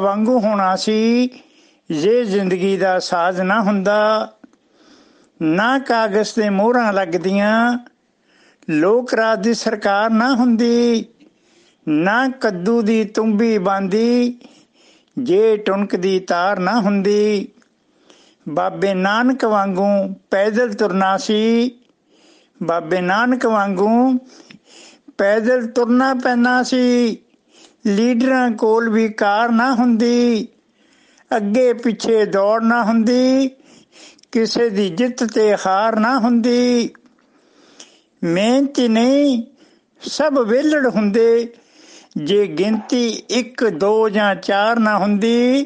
ਵਾਂਗੂ ਹੋਣਾ ਸੀ ਜੇ ਜ਼ਿੰਦਗੀ ਦਾ ਸਾਜ਼ ਨਾ ਹੁੰਦਾ। ਨਾ ਕਾਗਜ਼ ਤੇ ਮੋਹਰਾਂ ਲੱਗਦੀਆਂ, ਲੋਕ ਰਾਜ ਦੀ ਸਰਕਾਰ ਨਾ ਹੁੰਦੀ। ਨਾ ਕੱਦੂ ਦੀ ਤੁੰਬੀ ਬਾਂਦੀ, ਜੇ ਟੁਣਕ ਦੀ ਤਾਰ ਨਾ ਹੁੰਦੀ। ਬਾਬੇ ਨਾਨਕ ਵਾਂਗੂ ਪੈਦਲ ਤੁਰਨਾ ਸੀ, ਬਾਬੇ ਨਾਨਕ ਵਾਂਗੂ ਪੈਦਲ ਤੁਰਨਾ ਪੈਂਦਾ ਸੀ। ਲੀਡਰਾਂ ਕੋਲ ਵੀ ਕਾਰ ਨਾ ਹੁੰਦੀ, ਅੱਗੇ ਪਿੱਛੇ ਦੌੜ ਨਾ ਹੁੰਦੀ, ਕਿਸੇ ਦੀ ਜਿੱਤ ਤੇ ਹਾਰ ਨਾ ਹੁੰਦੀ। ਮਿਹਨਤੀ ਨਹੀਂ ਸਭ ਵਿਹਲੜ ਹੁੰਦੇ, ਜੇ ਗਿਣਤੀ 1 2 ਜਾਂ 4 ਨਾ ਹੁੰਦੀ।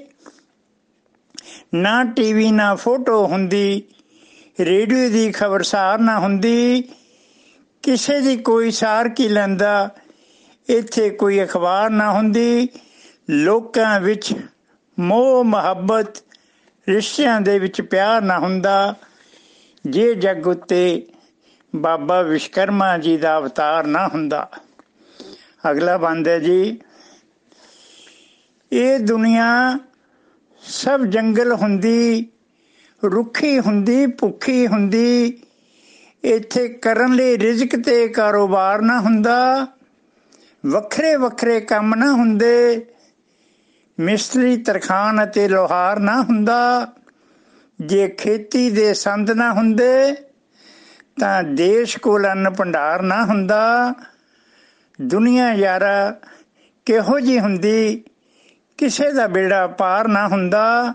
ਨਾ ਟੀਵੀ ਨਾ ਫੋਟੋ ਹੁੰਦੀ, ਰੇਡੀਓ ਦੀ ਖਬਰਸਾਰ ਨਾ ਹੁੰਦੀ, ਕਿਸੇ ਦੀ ਕੋਈ ਸਾਰ ਕੀ ਲੈਂਦਾ, ਇੱਥੇ ਕੋਈ ਅਖਬਾਰ ਨਾ ਹੁੰਦੀ। ਲੋਕਾਂ ਵਿੱਚ ਮੋਹ ਮੁਹੱਬਤ, ਰਿਸ਼ਤਿਆਂ ਦੇ ਵਿੱਚ ਪਿਆਰ ਨਾ ਹੁੰਦਾ, ਜੇ ਜੱਗ ਉੱਤੇ ਬਾਬਾ ਵਿਸ਼ਵਕਰਮਾ ਜੀ ਦਾ ਅਵਤਾਰ ਨਾ ਹੁੰਦਾ। ਅਗਲਾ ਬੰਦ ਹੈ ਜੀ। ਇਹ ਦੁਨੀਆ ਸਭ ਜੰਗਲ ਹੁੰਦੀ, ਰੁੱਖੀ ਹੁੰਦੀ, ਭੁੱਖੀ ਹੁੰਦੀ। ਇੱਥੇ ਕਰਨ ਲਈ ਰਿਜ਼ਕ ਤੇ ਕਾਰੋਬਾਰ ਨਾ ਹੁੰਦਾ, ਵੱਖਰੇ ਵੱਖਰੇ ਕੰਮ ਨਾ ਹੁੰਦੇ, ਮਿਸਤਰੀ ਤਰਖਾਣ ਅਤੇ ਲੋਹਾਰ ਨਾ ਹੁੰਦਾ। ਜੇ ਖੇਤੀ ਦੇ ਸੰਦ ਨਾ ਹੁੰਦੇ, ਤਾਂ ਦੇਸ਼ ਕੋਲ ਅੰਨ ਭੰਡਾਰ ਨਾ ਹੁੰਦਾ। ਦੁਨੀਆ ਯਾਰਾ ਕਿਹੋ ਜਿਹੀ ਹੁੰਦੀ, ਕਿਸੇ ਦਾ ਬੇੜਾ ਪਾਰ ਨਾ ਹੁੰਦਾ।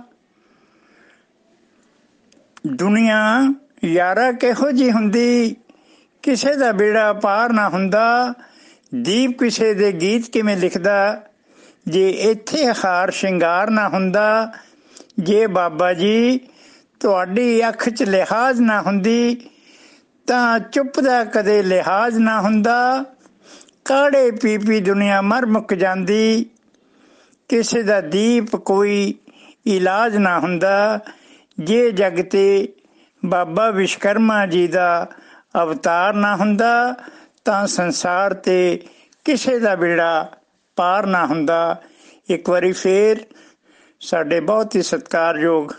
ਦੁਨੀਆ ਯਾਰਾ ਕਿਹੋ ਜਿਹੀ ਹੁੰਦੀ, ਕਿਸੇ ਦਾ ਬੇੜਾ ਪਾਰ ਨਾ ਹੁੰਦਾ। ਦੀਪ ਕਿਸੇ ਦੇ ਗੀਤ ਕਿਵੇਂ ਲਿਖਦਾ, ਜੇ ਇੱਥੇ ਹਾਰ ਸ਼ਿੰਗਾਰ ਨਾ ਹੁੰਦਾ। ਜੇ ਬਾਬਾ ਜੀ ਤੁਹਾਡੀ ਅੱਖ 'ਚ ਲਿਹਾਜ਼ ਨਾ ਹੁੰਦੀ, ਤਾਂ ਚੁੱਪ ਦਾ ਕਦੇ ਲਿਹਾਜ਼ ਨਾ ਹੁੰਦਾ। ਕਾੜੇ ਪੀ ਪੀ ਦੁਨੀਆ ਮਰ ਮੁੱਕ ਜਾਂਦੀ, ਕਿਸੇ ਦਾ ਦੀਪ ਕੋਈ ਇਲਾਜ ਨਾ ਹੁੰਦਾ। ਜੇ ਜਗ ਤੇ ਬਾਬਾ ਵਿਸ਼ਵਕਰਮਾ ਜੀ ਦਾ ਅਵਤਾਰ ਨਾ ਹੁੰਦਾ, ਤਾਂ ਸੰਸਾਰ ਤੇ ਕਿਸੇ ਦਾ ਬੇੜਾ ਪਾਰ ਨਾ ਹੁੰਦਾ। ਇੱਕ ਵਾਰੀ ਫੇਰ ਸਾਡੇ ਬਹੁਤ ਹੀ ਸਤਿਕਾਰਯੋਗ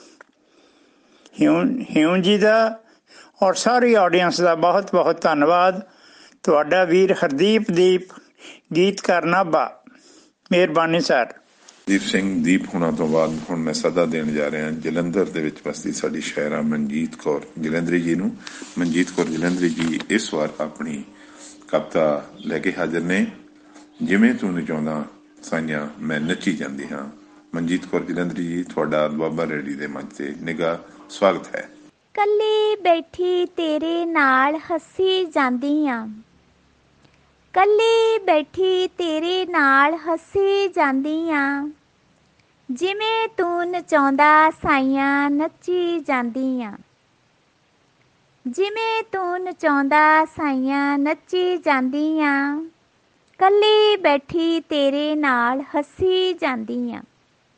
ਹਿਊਂ ਜੀ ਦਾ ਔਰ ਸਾਰੀ ਆਡੀਅנס ਦਾ ਬਹੁਤ ਬਹੁਤ ਧੰਨਵਾਦ। ਤੁਹਾਡਾ ਵੀਰ ਹਰਦੀਪ ਦੀਪ, ਗੀਤਕਾਰ ਨਾਭਾ। ਮਿਹਰਬਾਨੀ ਸਰ। ਦੀਪ ਸਿੰਘ ਦੀਪ ਹੋਣਾ ਤੋਂ ਬਾਅਦ ਹੁਣ ਮੈਂ ਸੱਦਾ ਦੇਣ ਜਾ ਰਿਹਾ ਜਲੰਧਰ ਦੇ ਵਿੱਚ ਵਸਦੀ ਸਾਡੀ ਸ਼ਾਇਰਾ ਮਨਜੀਤ ਕੌਰ ਜਲੰਧਰੀ ਜੀ ਨੂੰ। ਮਨਜੀਤ ਕੌਰ ਜਲੰਧਰੀ ਜੀ ਇਸ ਵਾਰ ਆਪਣੀ ਕਵਿਤਾ ਲੈ ਕੇ ਹਾਜ਼ਰ ਨੇ। ਜਿਵੇਂ ਤੂੰ ਨਚਾਉਂਦਾ ਸਾਈਆਂ ਮੈਂ ਨੱਚੀ ਜਾਂਦੀ ਹਾਂ। ਮਨਜੀਤ ਕੌਰ ਜਲੰਧਰੀ ਜੀ, ਤੁਹਾਡਾ ਦੁਆਬਾ ਰੇਡੀ ਦੇ ਮੰਚ ਤੇ ਨਿੱਘਾ ਸਵਾਗਤ ਹੈ। ਕੱਲੀ ਬੈਠੀ ਤੇਰੇ ਨਾਲ ਹੱਸੀ ਜਾਂਦੀ ਆਂ, ਕੱਲੀ ਬੈਠੀ ਤੇਰੇ ਨਾਲ ਹੱਸੀ ਜਾਂਦੀ ਆਂ। ਜਿਵੇਂ ਤੂੰ ਨਚਾਉਂਦਾ ਸਾਈਆਂ ਨੱਚੀ ਜਾਂਦੀ ਆਂ, ਜਿਵੇਂ ਤੂੰ ਨਚਾਉਂਦਾ ਸਾਈਆਂ ਨੱਚੀ ਜਾਂਦੀ ਆਂ। ਕੱਲੀ ਬੈਠੀ ਤੇਰੇ ਨਾਲ ਹੱਸੀ ਜਾਂਦੀ ਆਂ।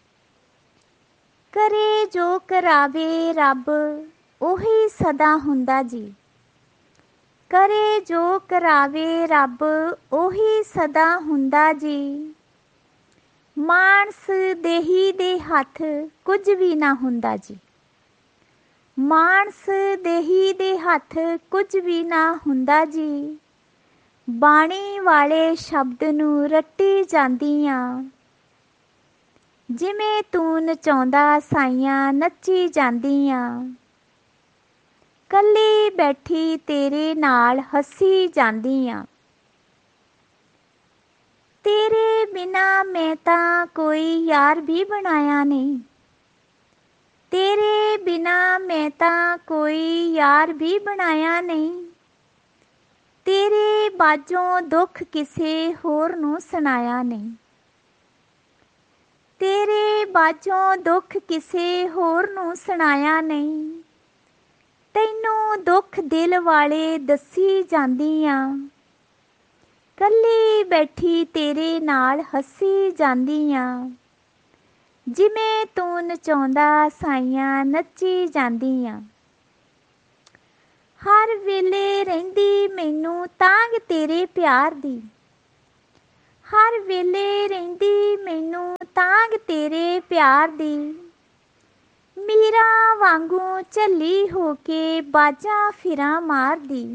ਕਰੇ ਜੋ ਕਰਾਵੇ ਰੱਬ ਉਹੀ ਸਦਾ ਹੁੰਦਾ ਜੀ, ਕਰੇ ਜੋ ਕਰਾਵੇ ਰੱਬ ਉਹੀ ਸਦਾ ਹੁੰਦਾ ਜੀ। ਮਾਣਸ ਦੇਹੀ ਦੇ ਹੱਥ ਕੁਝ ਵੀ ਨਾ ਹੁੰਦਾ ਜੀ, ਮਾਣਸ ਦੇਹੀ ਦੇ ਹੱਥ ਕੁਝ ਵੀ ਨਾ ਹੁੰਦਾ ਜੀ। ਬਾਣੀ ਵਾਲੇ ਸ਼ਬਦ ਨੂੰ ਰੱਟੀ ਜਾਂਦੀ ਆਂ, ਜਿਵੇਂ ਤੂੰ ਨਚਾਉਂਦਾ ਸਾਈਆਂ ਨੱਚੀ ਜਾਂਦੀ ਆਂ। ਕੱਲੀ ਬੈਠੀ ਤੇਰੇ ਨਾਲ ਹੱਸੀ ਜਾਂਦੀ ਆਂ। ਤੇਰੇ ਬਿਨਾਂ ਮੈਂ ਤਾਂ ਕੋਈ ਯਾਰ ਵੀ ਬਣਾਇਆ ਨਹੀਂ, ਤੇਰੇ ਬਿਨਾਂ ਮੈਂ ਤਾਂ ਕੋਈ ਯਾਰ ਵੀ ਬਣਾਇਆ ਨਹੀਂ। ਤੇਰੇ ਬਾਝੋਂ ਦੁੱਖ ਕਿਸੇ ਹੋਰ ਨੂੰ ਸੁਣਾਇਆ ਨਹੀਂ, ਤੇਰੇ ਬਾਝੋਂ ਦੁੱਖ ਕਿਸੇ ਹੋਰ ਨੂੰ ਸੁਣਾਇਆ ਨਹੀਂ। ਤੈਨੂੰ ਦੁੱਖ ਦਿਲ ਵਾਲੇ ਦੱਸੀ ਜਾਂਦੀ ਆਂ, ਕੱਲੀ ਬੈਠੀ ਤੇਰੇ ਨਾਲ ਹੱਸੀ ਜਾਂਦੀ ਆਂ। ਜਿਵੇਂ ਤੂੰ ਨਚਾਉਂਦਾ ਸਾਈਆਂ ਨੱਚੀ ਜਾਂਦੀ ਆਂ। ਹਰ ਵੇਲੇ ਰਹਿੰਦੀ ਮੈਨੂੰ ਤਾਂਘ ਤੇਰੇ ਪਿਆਰ ਦੀ, ਹਰ ਵੇਲੇ ਰਹਿੰਦੀ ਮੈਨੂੰ ਤਾਂਘ ਤੇਰੇ ਪਿਆਰ ਦੀ। ਮੀਰਾਂ ਵਾਂਗੂ ਝੱਲੀ ਹੋ ਕੇ ਬਾਜਾਂ ਫਿਰਾਂ ਮਾਰਦੀ।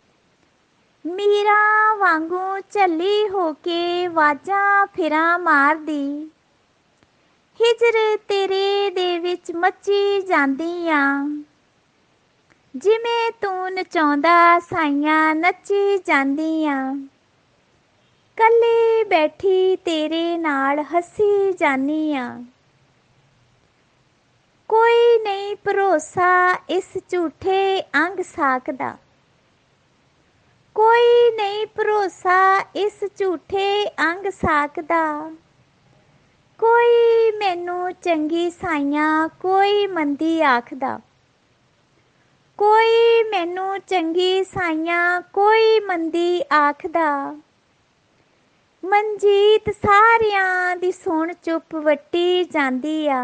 ਮੀਰਾਂ ਵਾਂਗੂ ਝੱਲੀ ਹੋ ਕੇ ਵਾਜਾਂ ਫਿਰਾਂ ਮਾਰਦੀ। ਹਿਜਰ ਤੇਰੇ ਦੇ ਵਿੱਚ ਮੱਚੀ ਜਾਂਦੀ ਆ। ਜਿਵੇਂ ਤੂੰ ਨਚਾਉਂਦਾ ਸਾਈਆਂ ਨੱਚੀ ਜਾਂਦੀ ਆ। ਕੱਲੀ ਬੈਠੀ ਤੇਰੇ ਨਾਲ ਹੱਸੀ ਜਾਨੀ ਆ। ਕੋਈ ਨਹੀਂ ਭਰੋਸਾ ਇਸ ਝੂਠੇ ਅੰਗ ਸਾਕ ਦਾ। ਕੋਈ ਨਹੀਂ ਭਰੋਸਾ ਇਸ ਝੂਠੇ ਅੰਗ ਸਾਕ ਦਾ। ਕੋਈ ਮੈਨੂੰ ਚੰਗੀ ਸਾਈਆਂ ਕੋਈ ਮੰਦੀ ਆਖਦਾ। ਕੋਈ ਮੈਨੂੰ ਚੰਗੀ ਸਾਈਆਂ ਕੋਈ ਮੰਦੀ ਆਖਦਾ। ਮਨਜੀਤ ਸਾਰਿਆਂ ਦੀ ਸੁਣ ਚੁੱਪ ਵੱਟੀ ਜਾਂਦੀ ਆ।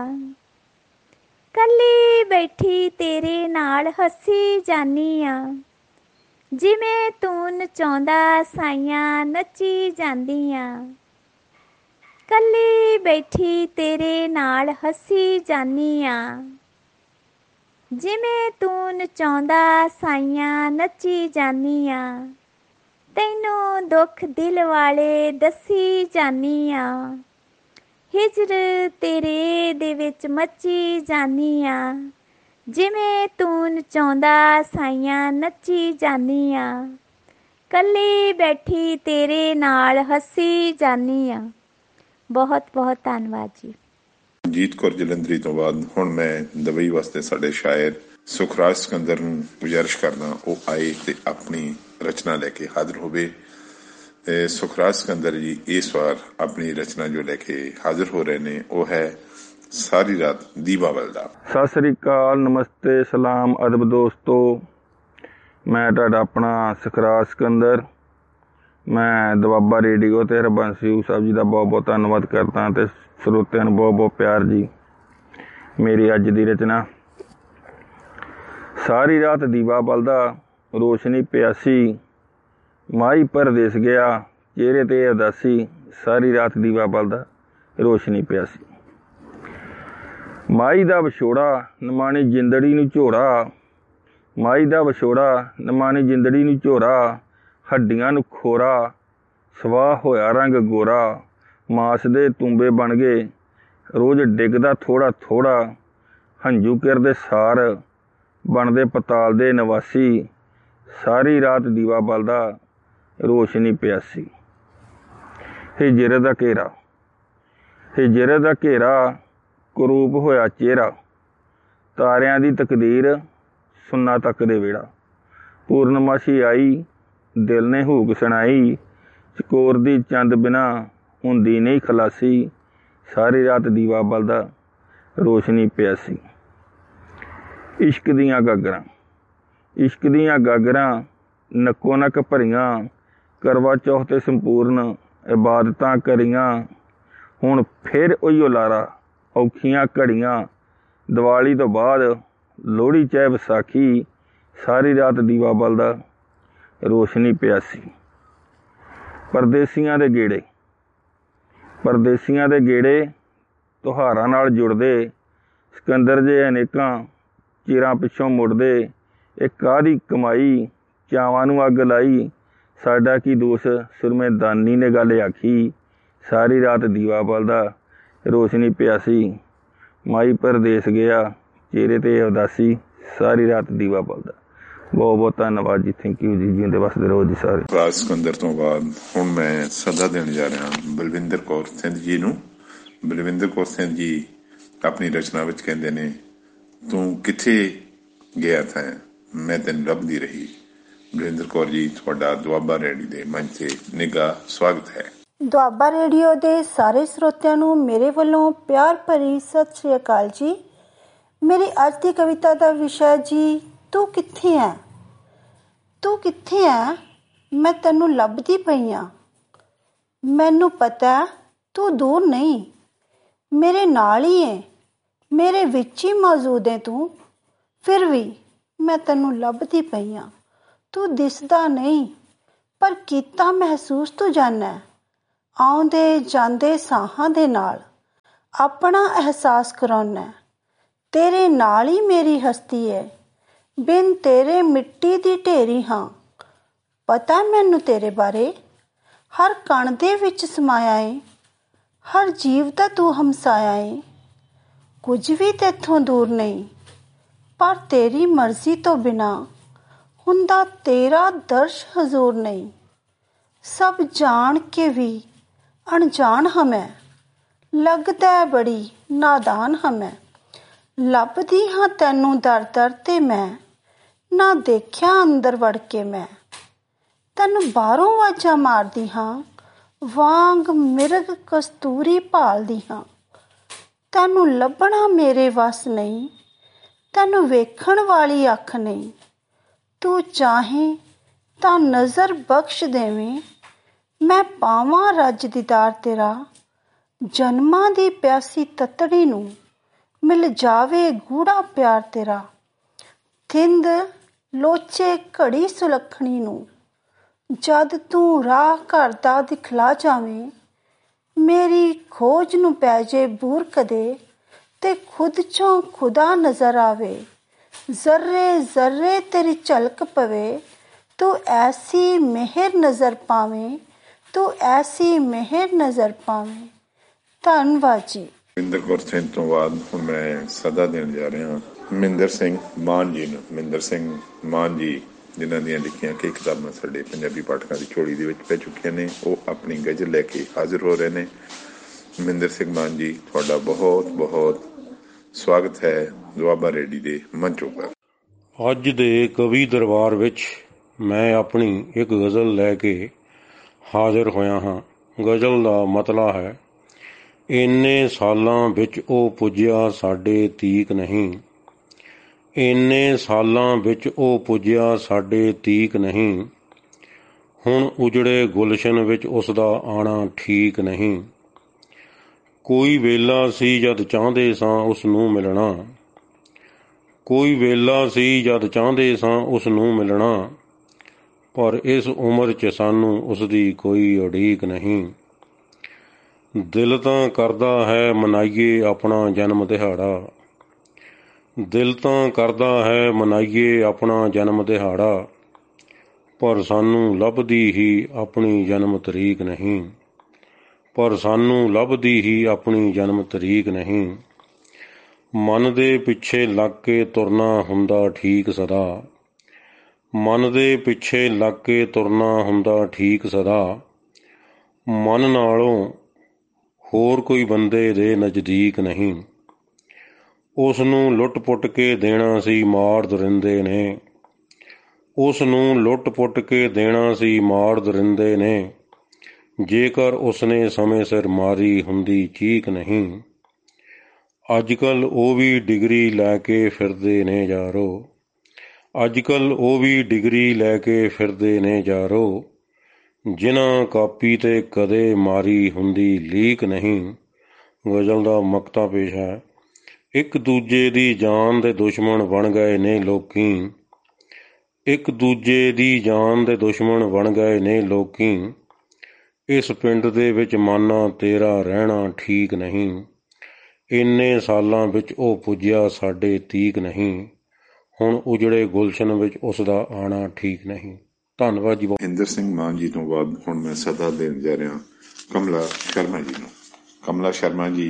ਕੱਲੀ ਬੈਠੀ ਤੇਰੇ ਨਾਲ ਹੱਸੀ ਜਾਨੀ ਆ। ਜਿਵੇਂ ਤੂੰ ਨਚਾਉਂਦਾ ਸਾਈਆਂ ਨੱਚੀ ਜਾਂਦੀ ਆ। ਕੱਲੀ ਬੈਠੀ ਤੇਰੇ ਨਾਲ ਹੱਸੀ ਜਾਨੀ ਆ। ਜਿਵੇਂ ਤੂੰ ਨਚਾਉਂਦਾ ਸਾਈਆਂ ਨੱਚੀ ਜਾਨੀ ਆ। ਤੈਨੂੰ ਦੁੱਖ ਦਿਲ ਵਾਲੇ ਦੱਸੀ ਜਾਨੀ ਆ। ਹਿਜਰ ਤੇਰੇ ਦੇ ਵਿੱਚ ਮੱਚੀ ਜਾਨੀ ਆ। ਜਿਵੇਂ ਤੂੰ ਨਚਾਉਂਦਾ ਸਾਈਆਂ ਨੱਚੀ ਜਾਨੀ ਆ। ਕੱਲੀ ਬੈਠੀ ਤੇਰੇ ਨਾਲ ਹੱਸੀ ਜਾਨੀ ਆ। ਬਹੁਤ ਬਹੁਤ ਧੰਨਵਾਦ ਜੀ। ਮਨਜੀਤ ਕੌਰ ਜਲੰਧਰੀ ਤੋਂ ਬਾਅਦ ਹੁਣ ਮੈਂ ਦੁਬਈ ਵਾਸਤੇ ਸਾਡੇ ਸ਼ਾਇਰ ਸੁਖਰਾਜ ਸਿਕੰਦਰ ਨੂੰ ਗੁਜ਼ਾਰਿਸ਼ ਕਰਦਾ ਉਹ ਆਏ ਤੇ ਆਪਣੀ ਰਚਨਾ ਲੈ ਕੇ ਹਾਜ਼ਰ ਹੋਵੇ। ਸੁਖਰਾਜ ਸਿਕੰਦਰ ਜੀ ਇਸ ਵਾਰ ਆਪਣੀ ਰਚਨਾ ਜੋ ਲੈ ਕੇ ਹਾਜ਼ਰ ਹੋ ਰਹੇ ਨੇ ਉਹ ਹੈ ਸਾਰੀ ਰਾਤ ਦੀਵਾਵਲ ਦਾ। ਸਤਿ ਸ੍ਰੀ ਅਕਾਲ, ਨਮਸਤੇ, ਸਲਾਮ, ਅਦਬ ਦੋਸਤੋ। ਮੈਂ ਤੁਹਾਡਾ ਆਪਣਾ ਸੁਖਰਾਜ ਸਿਕੰਦਰ। ਮੈਂ ਦੁਆਬਾ ਰੇਡੀਓ ਤੇ ਹਰਬੰਸ ਯੂਗ ਸਾਹਿਬ ਜੀ ਦਾ ਬਹੁਤ ਬਹੁਤ ਧੰਨਵਾਦ ਕਰਦਾ ਤੇ ਸਰੋਤਿਆਂ ਨੂੰ ਬਹੁਤ ਬਹੁਤ ਪਿਆਰ ਜੀ। ਮੇਰੀ ਅੱਜ ਦੀ ਰਚਨਾ ਸਾਰੀ ਰਾਤ ਦੀਵਾ ਬਲਦਾ ਰੋਸ਼ਨੀ ਪਿਆਸੀ ਮਾਈ ਪਰਦੇਸ ਗਿਆ ਚਿਹਰੇ ਤੇ ਉਦਾਸੀ। ਸਾਰੀ ਰਾਤ ਦੀਵਾ ਬਲਦਾ ਰੋਸ਼ਨੀ ਪਿਆਸੀ। ਮਾਈ ਦਾ ਵਿਛੋੜਾ ਨਿਮਾਣੀ ਜਿੰਦੜੀ ਨੂੰ ਝੋਰਾ। ਮਾਈ ਦਾ ਵਿਛੋੜਾ ਨਿਮਾਣੀ ਜਿੰਦੜੀ ਨੂੰ ਝੋਰਾ। ਹੱਡੀਆਂ ਨੂੰ ਖੋਰਾ ਸਵਾਹ ਹੋਇਆ ਰੰਗ ਗੋਰਾ। ਮਾਸ ਦੇ ਤੂੰਬੇ ਬਣ ਗਏ ਰੋਜ਼ ਡਿੱਗਦਾ ਥੋੜ੍ਹਾ ਥੋੜ੍ਹਾ। ਹੰਝੂ ਕਿਰਦੇ ਸਾਰ ਬਣਦੇ ਪਤਾਲ ਦੇ ਨਿਵਾਸੀ। ਸਾਰੀ ਰਾਤ ਦੀਵਾ ਬਲਦਾ ਰੋਸ਼ਨੀ ਪਿਆਸੀ। ਹਿਜਰ ਦਾ ਘੇਰਾ ਹਿਜਰ ਦਾ ਘੇਰਾ ਕਰੂਪ ਹੋਇਆ ਚਿਹਰਾ। ਤਾਰਿਆਂ ਦੀ ਤਕਦੀਰ ਸੁੰਨਾ ਤੱਕ ਦੇ ਵਿਹੜਾ। ਪੂਰਨਮਾਸ਼ੀ ਆਈ ਦਿਲ ਨੇ ਹੂਕ ਸੁਣਾਈ। ਚਕੋਰ ਦੀ ਚੰਦ ਬਿਨਾ ਹੁੰਦੀ ਨਹੀਂ ਖਲਾਸੀ। ਸਾਰੀ ਰਾਤ ਦੀਵਾ ਬਲਦਾ ਰੋਸ਼ਨੀ ਪਿਆਸੀ। ਇਸ਼ਕ ਦੀਆਂ ਗਾਗਰਾਂ ਇਸ਼ਕ ਦੀਆਂ ਗਾਗਰਾਂ ਨੱਕੋ ਨੱਕ ਭਰੀਆਂ। ਕਰਵਾ ਚੌਥ ਤੇ ਸੰਪੂਰਨ ਇਬਾਦਤਾਂ ਕਰੀਆਂ। ਹੁਣ ਫਿਰ ਉਹੀਓ ਲਾਰਾ ਔਖੀਆਂ ਘੜੀਆਂ। ਦੀਵਾਲੀ ਤੋਂ ਬਾਅਦ ਲੋਹੜੀ ਚਾਹੇ ਵਿਸਾਖੀ। ਸਾਰੀ ਰਾਤ ਦੀਵਾ ਬਲਦਾ ਰੋਸ਼ਨੀ ਪਿਆਸੀ। ਪਰਦੇਸੀਆਂ ਦੇ ਗੇੜੇ ਪਰਦੇਸੀਆਂ ਦੇ ਗੇੜੇ ਤਿਉਹਾਰਾਂ ਨਾਲ ਜੁੜਦੇ। ਸਿਕੰਦਰ ਜੇ ਅਨੇਕਾਂ ਚਿਰਾਂ ਪਿੱਛੋਂ ਮੁੜਦੇ। ਇਹ ਕਾਹਦੀ ਕਮਾਈ ਚਾਵਾਂ ਨੂੰ ਅੱਗ ਲਾਈ। ਸਾਡਾ ਕੀ ਦੋਸ਼ ਸੁਰਮੇ ਦਾਨੀ ਨੇ ਗੱਲ ਆਖੀ। ਸਾਰੀ ਰਾਤ ਦੀਵਾ ਬਲਦਾ ਰੋਸ਼ਨੀ ਪਿਆਸੀ। ਮਾਈ ਪਰਦੇਸ ਗਿਆ ਚਿਹਰੇ ਤੇ ਉਦਾਸੀ। ਸਾਰੀ ਰਾਤ ਦੀਵਾ ਬਲਦਾ। ਬਹੁਤ ਬਹੁਤ ਧੰਨਵਾਦ ਜੀ। ਥੈਂਕ ਯੂ ਜੀ। ਜਿਉਂਦੇ ਵਸਦੇ ਰਹੋ ਜੀ ਸਾਰੇ। ਸੁਖਰਾਜ ਸਿਕੰਦਰ ਤੋਂ ਬਾਅਦ ਹੁਣ ਮੈਂ ਸੱਦਾ ਦੇਣ ਜਾ ਰਿਹਾ ਬਲਵਿੰਦਰ ਕੌਰ ਸਿੰਧ ਜੀ ਨੂੰ। ਬਲਵਿੰਦਰ ਕੌਰ ਸਿੰਧ ਜੀ ਆਪਣੀ ਰਚਨਾ ਵਿੱਚ ਕਹਿੰਦੇ ਨੇ ਤੂੰ ਕਿੱਥੇ ਗਿਆ ਥਾ ਮੈਂ ਤੈਨੂੰ ਲੱਭਦੀ ਰਹੀ। ਬਲਵਿੰਦਰ ਕੌਰ ਜੀ ਤੁਹਾਡਾ ਦੁਆਬਾ ਰੇਡੀਓ ਦੇ ਮੰਚ ਤੇ ਨਿੱਘਾ ਸਵਾਗਤ ਹੈ। ਦੁਆਬਾ ਰੇਡੀਓ ਦੇ ਸਾਰੇ ਸਰੋਤਿਆਂ ਨੂੰ ਮੇਰੇ ਵੱਲੋਂ ਪਿਆਰ ਭਰੀ ਸਤਿ ਸ਼੍ਰੀ ਅਕਾਲ ਜੀ। ਮੇਰੀ ਅੱਜ ਦੀ ਕਵਿਤਾ ਦਾ ਵਿਸ਼ਾ ਜੀ ਤੂੰ ਕਿੱਥੇ ਹੈ। ਤੂੰ ਕਿੱਥੇ ਹੈ ਮੈਂ ਤੈਨੂੰ ਲੱਭਦੀ ਪਈ ਹਾਂ। ਮੈਨੂੰ ਪਤਾ ਤੂੰ ਦੂਰ ਨਹੀਂ ਮੇਰੇ ਨਾਲ ਹੀ ਹੈ। ਮੇਰੇ ਵਿੱਚ ਹੀ ਮੌਜੂਦ ਹੈ ਤੂੰ। ਫਿਰ ਵੀ ਮੈਂ ਤੈਨੂੰ ਲੱਭਦੀ ਪਈ ਹਾਂ। ਤੂੰ ਦਿਸਦਾ ਨਹੀਂ ਪਰ ਕੀਤਾ ਮਹਿਸੂਸ ਤੂੰ ਜਾਨਾ। ਆਉਂਦੇ ਜਾਂਦੇ ਸਾਹਾਂ ਦੇ ਨਾਲ ਆਪਣਾ ਅਹਿਸਾਸ ਕਰਾਉਣਾ। ਤੇਰੇ ਨਾਲ ਹੀ ਮੇਰੀ ਹਸਤੀ ਹੈ, ਬਿਨ ਤੇਰੇ ਮਿੱਟੀ ਦੀ ਢੇਰੀ ਹਾਂ। ਪਤਾ ਮੈਨੂੰ ਤੇਰੇ ਬਾਰੇ, ਹਰ ਕਣ ਦੇ ਵਿੱਚ ਸਮਾਇਆ ਏ, ਹਰ ਜੀਵ ਦਾ ਤੂੰ ਹਮਸਾਇਆ ਏ। ਕੁਝ ਵੀ ਤੇਥੋਂ ਦੂਰ ਨਹੀਂ, ਪਰ ਤੇਰੀ ਮਰਜ਼ੀ ਤੋਂ ਬਿਨਾਂ ਹੁੰਦਾ ਤੇਰਾ ਦਰਸ਼ ਹਜ਼ੂਰ ਨਹੀਂ। ਸਭ ਜਾਣ ਕੇ ਵੀ ਅਣਜਾਣ ਹਾਂ ਮੈਂ, ਲੱਗਦਾ ਬੜੀ ਨਾਦਾਨ ਹਾਂ ਮੈਂ। ਲੱਭਦੀ ਹਾਂ ਤੈਨੂੰ ਦਰ ਦਰ ਤੇ ਮੈਂ, ਨਾ ਦੇਖਿਆ ਅੰਦਰ ਵੜ ਕੇ ਮੈਂ। ਤੈਨੂੰ ਬਾਹਰੋਂ ਆਵਾਜ਼ਾਂ ਮਾਰਦੀ ਹਾਂ, ਵਾਂਗ ਮਿਰਗ ਕਸਤੂਰੀ ਭਾਲਦੀ ਹਾਂ। ਤੈਨੂੰ ਲੱਭਣਾ ਮੇਰੇ ਵੱਸ ਨਹੀਂ, ਤੈਨੂੰ ਵੇਖਣ ਵਾਲੀ ਅੱਖ ਨਹੀਂ। ਤੂੰ ਚਾਹੇ ਤਾਂ ਨਜ਼ਰ ਬਖਸ਼ ਦੇਵੇਂ, ਮੈਂ ਪਾਵਾਂ ਰੱਜ ਦੀਦਾਰ ਤੇਰਾ। ਜਨਮਾਂ ਦੀ ਪਿਆਸੀ ਤਤੜੀ ਨੂੰ ਮਿਲ ਜਾਵੇ ਗੂੜਾ ਪਿਆਰ ਤੇਰਾ। ਥਿੰਦ ਲੋਚੇ ਘੜੀ ਸੁਲੱਖਣੀ ਨੂੰ, ਜਦ ਤੂੰ ਰਾਹ ਘਰ ਦਾ ਦਿਖਲਾ ਜਾਵੇਂ। ਮੇਰੀ ਖੋਜ ਨੂੰ ਪੈ ਜੇ ਬੂਰ ਕਦੇ, ਤੇ ਖੁਦ ਚੋਂ ਖੁਦਾ ਨਜ਼ਰ ਆਵੇ। ਜ਼ਰਰੇ ਜ਼ਰਰੇ ਤੇਰੀ ਝਲਕ ਪਵੇ, ਤੂੰ ਐਸੀ ਮਿਹਰ ਨਜ਼ਰ ਪਾਵੇਂ, ਤੂੰ ਐਸੀ ਮਿਹਰ ਨਜ਼ਰ ਪਾਵੇਂ। ਧੰਨਵਾਦ ਜੀ। ਮਹਿੰਦਰ ਕੌਰ ਸਿੰਘ ਤੋਂ ਬਾਅਦ ਹੁਣ ਮੈਂ ਸਦਾ ਦੇਣ ਜਾ ਰਿਹਾ ਮਹਿੰਦਰ ਸਿੰਘ ਮਾਨ ਜੀ ਨੂੰ। ਮਹਿੰਦਰ ਸਿੰਘ ਮਾਨ ਜੀ ਜਿਨ੍ਹਾਂ ਦੀਆਂ ਲਿਖੀਆਂ ਕਈ ਕਿਤਾਬਾਂ ਸਾਡੇ ਪੰਜਾਬੀ ਪਾਠਕਾਂ ਦੀ ਝੋਲੀ ਦੇ ਵਿੱਚ ਪੈ ਚੁੱਕੀਆਂ ਨੇ, ਉਹ ਆਪਣੀ ਗਜ਼ਲ ਲੈ ਕੇ ਹਾਜ਼ਰ ਹੋ ਰਹੇ ਨੇ। ਮਹਿੰਦਰ ਸਿੰਘ ਮਾਨ ਜੀ, ਤੁਹਾਡਾ ਬਹੁਤ ਬਹੁਤ ਸਵਾਗਤ ਹੈ ਦੁਆਬਾ ਰੇਡੀ ਦੇ ਮੰਚ ਉੱਪਰ। ਅੱਜ ਦੇ ਕਵੀ ਦਰਬਾਰ ਵਿੱਚ ਮੈਂ ਆਪਣੀ ਇੱਕ ਗਜ਼ਲ ਲੈ ਕੇ ਹਾਜ਼ਰ ਹੋਇਆ ਹਾਂ। ਗਜ਼ਲ ਦਾ ਮਤਲਬ ਹੈ, ਇੰਨੇ ਸਾਲਾਂ ਵਿੱਚ ਉਹ ਪੁੱਜਿਆ ਸਾਡੇ ਤੀਕ ਨਹੀਂ। ਇੰਨੇ ਸਾਲਾਂ ਵਿੱਚ ਉਹ ਪੁੱਜਿਆ ਸਾਡੇ ਤੀਕ ਨਹੀਂ। ਹੁਣ ਉਜੜੇ ਗੁਲਸ਼ਨ ਵਿੱਚ ਉਸ ਦਾ ਆਉਣਾ ਠੀਕ ਨਹੀਂ। ਕੋਈ ਵੇਲਾ ਸੀ ਜਦ ਚਾਹੁੰਦੇ ਸਾਂ ਉਸ ਨੂੰ ਮਿਲਣਾ। ਕੋਈ ਵੇਲਾ ਸੀ ਜਦ ਚਾਹੁੰਦੇ ਸਾਂ ਉਸ ਨੂੰ ਮਿਲਣਾ। ਪਰ ਇਸ ਉਮਰ 'ਚ ਸਾਨੂੰ ਉਸ ਦੀ ਕੋਈ ਉਡੀਕ ਨਹੀਂ। ਦਿਲ ਤਾਂ ਕਰਦਾ ਹੈ ਮਨਾਈਏ ਆਪਣਾ ਜਨਮ ਦਿਹਾੜਾ। ਦਿਲ ਤਾਂ ਕਰਦਾ ਹੈ ਮਨਾਈਏ ਆਪਣਾ ਜਨਮ ਦਿਹਾੜਾ। ਪਰ ਸਾਨੂੰ ਲੱਭਦੀ ਹੀ ਆਪਣੀ ਜਨਮ ਤਰੀਕ ਨਹੀਂ। ਪਰ ਸਾਨੂੰ ਲੱਭਦੀ ਹੀ ਆਪਣੀ ਜਨਮ ਤਰੀਕ ਨਹੀਂ। ਮਨ ਦੇ ਪਿੱਛੇ ਲੱਗ ਕੇ ਤੁਰਨਾ ਹੁੰਦਾ ਠੀਕ ਸਦਾ। ਮਨ ਦੇ ਪਿੱਛੇ ਲੱਗ ਕੇ ਤੁਰਨਾ ਹੁੰਦਾ ਠੀਕ ਸਦਾ। ਮਨ ਨਾਲੋਂ ਹੋਰ ਕੋਈ ਬੰਦੇ ਦੇ ਨਜ਼ਦੀਕ ਨਹੀਂ। ਉਸ ਨੂੰ ਲੁੱਟ ਪੁੱਟ ਕੇ ਦੇਣਾ ਸੀ ਮਾਰ ਦਰਿੰਦੇ ਨੇ। ਉਸ ਨੂੰ ਲੁੱਟ ਪੁੱਟ ਕੇ ਦੇਣਾ ਸੀ ਮਾਰ ਦਰਿੰਦੇ ਨੇ। ਜੇਕਰ ਉਸਨੇ ਸਮੇਂ ਸਿਰ ਮਾਰੀ ਹੁੰਦੀ ਚੀਕ ਨਹੀਂ। ਅੱਜ ਕੱਲ੍ਹ ਉਹ ਵੀ ਡਿਗਰੀ ਲੈ ਕੇ ਫਿਰਦੇ ਨੇ ਯਾਰੋ। ਅੱਜ ਕੱਲ੍ਹ ਉਹ ਵੀ ਡਿਗਰੀ ਲੈ ਕੇ ਫਿਰਦੇ ਨੇ ਯਾਰੋ। ਜਿਨ੍ਹਾਂ ਕਾਪੀ 'ਤੇ ਕਦੇ ਮਾਰੀ ਹੁੰਦੀ ਲੀਕ ਨਹੀਂ। ਗਜ਼ਲ ਦਾ ਮਕਤਾ ਪੇਸ਼ ਹੈ। ਇੱਕ ਦੂਜੇ ਦੀ ਜਾਨ ਦੇ ਦੁਸ਼ਮਣ ਬਣ ਗਏ ਨੇ ਲੋਕੀ। ਇੱਕ ਦੂਜੇ ਦੀ ਜਾਨ ਦੇ ਦੁਸ਼ਮਣ ਬਣ ਗਏ ਨੇ ਲੋਕੀ। ਇਸ ਪਿੰਡ ਦੇ ਵਿੱਚ ਮਾਨਾ ਤੇਰਾ ਰਹਿਣਾ ਠੀਕ ਨਹੀਂ। ਇੰਨੇ ਸਾਲਾਂ ਵਿੱਚ ਉਹ ਪੁੱਜਿਆ ਸਾਡੇ ਤੀਕ ਨਹੀਂ। ਹੁਣ ਉਜੜੇ ਗੁਲਸ਼ਨ ਵਿੱਚ ਉਸ ਦਾ ਆਉਣਾ ਠੀਕ ਨਹੀਂ। ਧੰਨਵਾਦ ਜੀ। ਮਹਿੰਦਰ ਸਿੰਘ ਮਾਨ ਜੀ ਤੋਂ ਬਾਅਦ ਹੁਣ ਮੈਂ ਸਦਾ ਦੇਣ ਜਾ ਰਿਹਾ ਕਮਲਾ ਸ਼ਰਮਾ ਜੀ ਨੂੰ। ਕਮਲਾ ਸ਼ਰਮਾ ਜੀ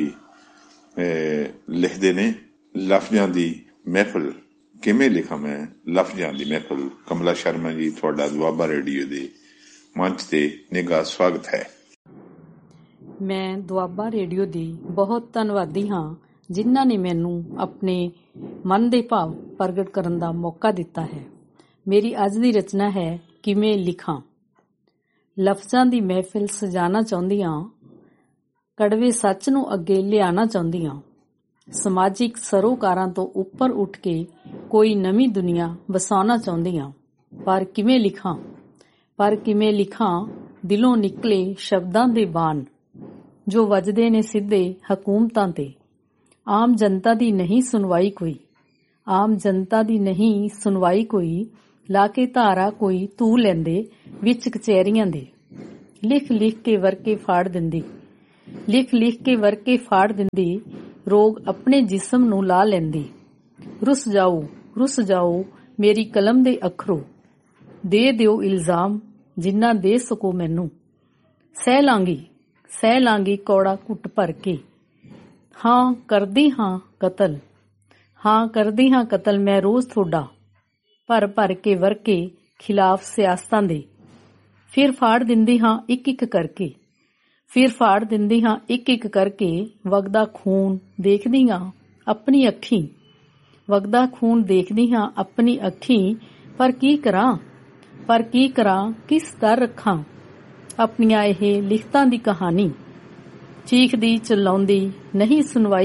ਲਿਖਦੇ ਨੇ, ਲਫ਼ਜ਼ਾਂ ਦੀ ਮਹਿਫਲ ਕਿਵੇਂ ਲਿਖਾਂ ਮੈਂ ਲਫ਼ਜ਼ਾਂ ਦੀ ਮਹਿਫਲ। ਕਮਲਾ ਸ਼ਰਮਾ ਜੀ, ਤੁਹਾਡਾ ਦੁਆਬਾ ਰੇਡੀਓ ਦੇ ਮੰਚ ਤੇ ਨਿੱਘਾ ਸਵਾਗਤ ਹੈ। ਮੈਂ ਦੁਆਬਾ ਰੇਡੀਓ ਦੀ ਬਹੁਤ ਧੰਨਵਾਦੀ ਹਾਂ, ਜਿਨ੍ਹਾਂ ਨੇ ਮੈਨੂੰ ਆਪਣੇ ਮਨ ਦੇ ਭਾਵ ਪ੍ਰਗਟ ਕਰਨ ਦਾ ਮੌਕਾ ਦਿੱਤਾ ਹੈ। ਮੇਰੀ ਅੱਜ ਦੀ ਰਚਨਾ ਹੈ ਕਿਵੇਂ ਲਿਖਾਂ। ਲਫ਼ਜ਼ਾਂ ਦੀ ਮਹਿਫਿਲ ਸਜਾਣਾ ਚਾਹੁੰਦੀ ਹਾਂ, ਕੜਵੇ ਸੱਚ ਨੂੰ ਅੱਗੇ ਲਿਆਉਣਾ ਚਾਹੁੰਦੀ ਹਾਂ। ਸਮਾਜਿਕ ਸਰੋਕਾਰਾਂ ਤੋਂ ਉੱਪਰ ਉੱਠ ਕੇ ਕੋਈ ਨਵੀਂ ਦੁਨੀਆ ਵਸਾਉਣਾ ਚਾਹੁੰਦੀ ਹਾਂ। ਪਰ ਕਿਵੇਂ ਲਿਖਾਂ, ਪਰ ਕਿਵੇਂ ਲਿਖਾਂ ਦਿਲੋਂ ਨਿਕਲੇ ਸ਼ਬਦਾਂ ਦੇ ਬਾਣ, ਜੋ ਵੱਜਦੇ ਨੇ ਸਿੱਧੇ ਹਕੂਮਤਾਂ ਤੇ। ਆਮ ਜਨਤਾ ਦੀ ਨਹੀਂ ਸੁਣਵਾਈ ਕੋਈ, ਆਮ ਜਨਤਾ ਦੀ ਨਹੀਂ ਸੁਣਵਾਈ ਕੋਈ। ਲਾ ਕੇ ਧਾਰਾ ਕੋਈ ਤੂੰ ਲੈਂਦੇ ਵਿੱਚ ਕਚਹਿਰੀਆਂ ਦੇ। ਲਿਖ ਲਿਖ ਕੇ ਵਰਕੇ ਫਾੜ ਦਿੰਦੀ, ਲਿਖ ਲਿਖ ਕੇ ਵਰਕੇ ਫਾੜ ਦਿੰਦੀ, ਰੋਗ ਆਪਣੇ ਜਿਸਮ ਨੂੰ ਲਾ ਲੈਂਦੀ। ਰੁੱਸ ਜਾਓ ਮੇਰੀ ਕਲਮ ਦੇ ਅੱਖਰੋ, ਦੇ ਦਿਓ ਇਲਜ਼ਾਮ ਜਿੰਨਾ ਦੇ ਸਕੋ ਮੈਨੂੰ। ਸਹਿ ਲਾਂਗੀ ਕੌੜਾ ਘੁੱਟ ਭਰ ਕੇ, ਹਾਂ ਕਰਦੀ ਹਾਂ ਕਤਲ ਮੈਂ ਰੋਜ਼ ਤੁਹਾਡਾ, ਭਰ ਭਰ ਕੇ ਵਰਕੇ ਖਿਲਾਫ ਸਿਆਸਤਾਂ ਦੇ। ਫਿਰ ਫਾੜ ਦਿੰਦੀ ਹਾਂ ਇੱਕ ਇੱਕ ਕਰਕੇ, ਵਗਦਾ ਖੂਨ ਦੇਖਦੀ ਹਾਂ ਆਪਣੀ ਅੱਖੀਂ, ਪਰ ਕੀ ਕਰਾਂ ਕਿਸ ਦਰ ਰੱਖਾਂ ਆਪਣੀਆਂ ਇਹ ਲਿਖਤਾਂ ਦੀ ਕਹਾਣੀ। ਚੀਖਦੀ ਚਲਾਉਂਦੀ ਨਹੀਂ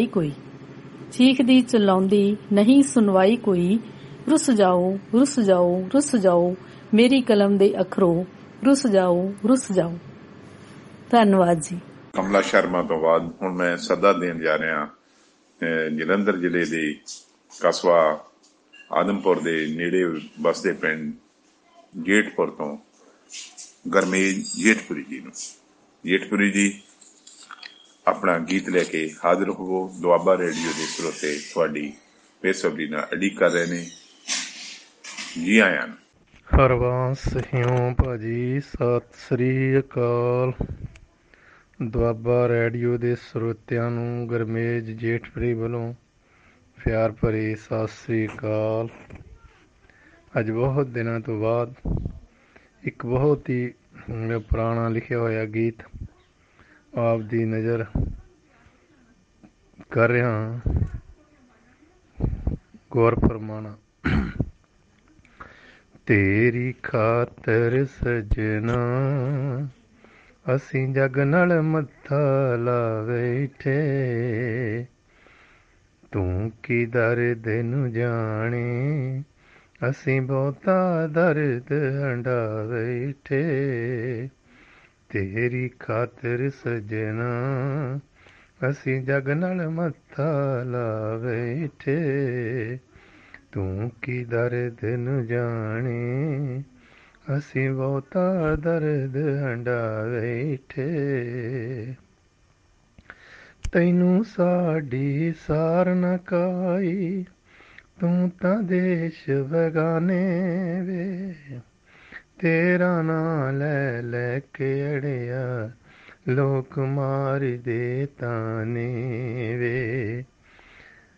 ਸੁਣਵਾਈ ਕੋਈ, ਰੁੱਸ ਜਾਓ ਮੇਰੀ ਕਲਮ ਦੇ ਅੱਖਰੋ, ਰੁੱਸ ਜਾਓ। ਧੰਨਵਾਦ ਜੀ। ਕਮਲਾ ਸ਼ਰਮਾ ਤੋਂ ਬਾਅਦ ਹੁਣ ਮੈਂ ਸੱਦਾ ਦੇਣ ਜਾ ਰਿਹਾ ਜਲੰਧਰ ਜ਼ਿਲ੍ਹੇ ਦੇ ਕਸਬਾ ਆਦਮਪੁਰ ਦੇ ਨੇੜੇ ਬਸਦੇ ਪਿੰਡ ਜੇਠਪੁਰ ਤੋਂ ਗਰਮੇਜ ਜੇਠਪੁਰੀ ਜੀ ਨੂੰ। ਜੇਠਪੁਰੀ ਜੀ ਆਪਣਾ ਗੀਤ ਲੈ ਕੇ ਹਾਜ਼ਰ ਹੋਵੋ। ਦੁਆਬਾ ਰੇਡੀਓ ਦੇ ਸਰੋਤੇ ਤੁਹਾਡੀ ਬੇਸਬਰੀ ਨਾਲ ਉਡੀਕ ਕਰ ਰਹੇ ਨੇ। ਜੀ ਆਇਆਂ ਨੂੰ। ਹਰਬੰਸ ਸਿਉ ਭਾਜੀ, ਸਤਿ ਸ੍ਰੀ ਅਕਾਲ। ਦੁਆਬਾ ਰੇਡੀਓ ਦੇ ਸਰੋਤਿਆਂ ਨੂੰ ਗਰਮੇਜ ਜੇਠਪੁਰੀ ਵੱਲੋਂ ਪਿਆਰ ਭਰੀ ਸਤਿ ਸ੍ਰੀ ਅਕਾਲ। ਅੱਜ ਬਹੁਤ ਦਿਨਾਂ ਤੋਂ ਬਾਅਦ ਇੱਕ ਬਹੁਤ ਹੀ ਪੁਰਾਣਾ ਲਿਖਿਆ ਹੋਇਆ ਗੀਤ ਆਪ ਦੀ ਨਜ਼ਰ ਕਰ ਰਿਹਾ ਹਾਂ। ਗੌਰ ਫਰਮਾਣਾ। ਤੇਰੀ ਖਾਤਰ ਸਜਣਾ ਅਸੀਂ ਜਗ ਨਾਲ ਮੱਥਾ ਲਾ ਬੈਠੇ, ਤੂੰ ਕੀ ਦਰਦ ਨੂੰ ਜਾਣੇ ਅਸੀਂ ਬਹੁਤਾ ਦਰਦ ਹੰਢਾ ਬੈਠੇ। ਤੇਰੀ ਖਾਤਰ ਸਜਣਾ ਅਸੀਂ ਜਗ ਨਾਲ ਮੱਥਾ ਲਾ ਬੈਠੇ, ਤੂੰ ਕੀ ਦਰਦ ਨੂੰ ਜਾਣੇ ਅਸੀਂ ਬਹੁਤਾ ਦਰਦ ਹੰਢਾ ਬੈਠੇ। ਤੈਨੂੰ ਸਾਡੀ ਸਾਰ ਨਾ ਕਾਈ, ਤੂੰ ਤਾਂ ਦੇਸ਼ ਬਗਾਨੇ ਵੇ, ਤੇਰਾ ਨਾਂ ਲੈ ਲੈ ਕੇ ਅੜਿਆ ਲੋਕ ਮਾਰਦੇ ਤਾਨੇ ਵੇ।